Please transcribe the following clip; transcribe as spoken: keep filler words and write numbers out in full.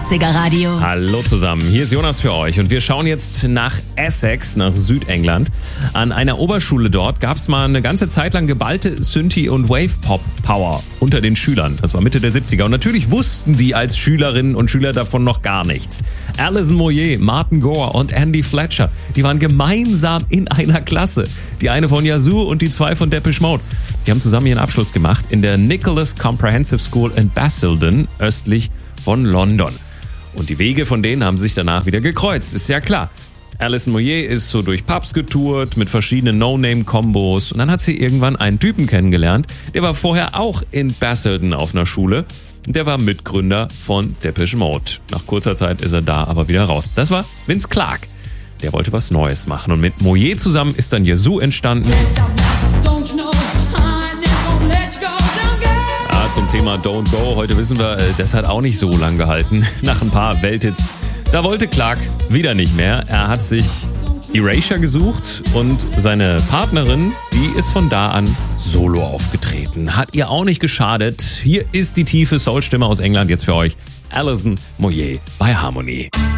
achtziger Radio. Hallo zusammen, hier ist Jonas für euch und wir schauen jetzt nach Essex, nach Südengland. An einer Oberschule dort gab es mal eine ganze Zeit lang geballte Synthie- und Wave-Pop-Power unter den Schülern. Das war Mitte der siebziger und natürlich wussten die als Schülerinnen und Schüler davon noch gar nichts. Alison Moyet, Martin Gore und Andy Fletcher, die waren gemeinsam in einer Klasse. Die eine von Yazoo und die zwei von Depeche Mode. Die haben zusammen ihren Abschluss gemacht in der Nicholas Comprehensive School in Basildon, östlich von London. Und die Wege von denen haben sich danach wieder gekreuzt, ist ja klar. Alison Moyet ist so durch Pubs getourt mit verschiedenen No-Name-Kombos und dann hat sie irgendwann einen Typen kennengelernt, der war vorher auch in Basildon auf einer Schule und der war Mitgründer von Depeche Mode. Nach kurzer Zeit ist er da aber wieder raus. Das war Vince Clarke. Der wollte was Neues machen und mit Moyet zusammen ist dann Yazoo entstanden. Ah, zum Thema Don't Go, heute wissen wir, das hat auch nicht so lang gehalten. Nach ein paar Welthits. Da wollte Clarke wieder nicht mehr. Er hat sich Erasure gesucht und seine Partnerin, die ist von da an solo aufgetreten. Hat ihr auch nicht geschadet. Hier ist die tiefe Soul-Stimme aus England jetzt für euch. Alison Moyet bei Harmony.